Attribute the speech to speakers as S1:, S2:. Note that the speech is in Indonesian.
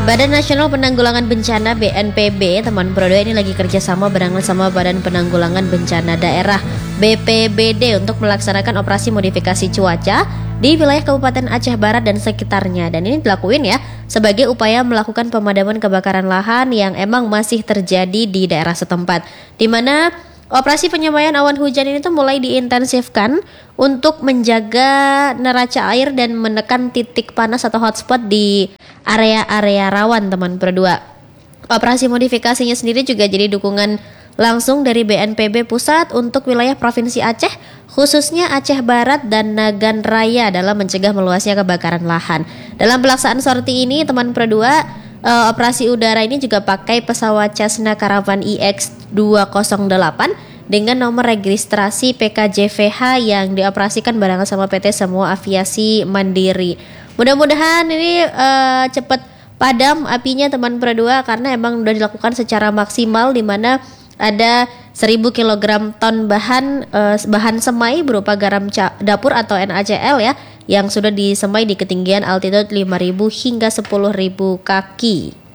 S1: Badan Nasional Penanggulangan Bencana BNPB, teman Pro 2 ini lagi kerjasama barengan sama Badan Penanggulangan Bencana Daerah BPBD untuk melaksanakan operasi modifikasi cuaca di wilayah Kabupaten Aceh Barat dan sekitarnya. Dan ini dilakuin ya sebagai upaya melakukan pemadaman kebakaran lahan yang emang masih terjadi di daerah setempat, di mana operasi penyemaian awan hujan ini tuh mulai diintensifkan untuk menjaga neraca air dan menekan titik panas atau hotspot di area-area rawan, teman Pro 2. Operasi modifikasinya sendiri juga jadi dukungan langsung dari BNPB Pusat untuk wilayah Provinsi Aceh, khususnya Aceh Barat dan Nagan Raya dalam mencegah meluasnya kebakaran lahan. Dalam pelaksanaan sorti ini, teman Pro 2, operasi udara ini juga pakai pesawat Cessna Caravan EX208 dengan nomor registrasi PKJVH yang dioperasikan barengan sama PT Semua Aviasi Mandiri. Mudah-mudahan ini cepat padam apinya, teman Pro 2, karena emang udah dilakukan secara maksimal, di mana ada 1000 kg bahan semai berupa garam dapur atau NaCl ya, yang sudah disemai di ketinggian altitude 5.000 hingga 10.000 kaki.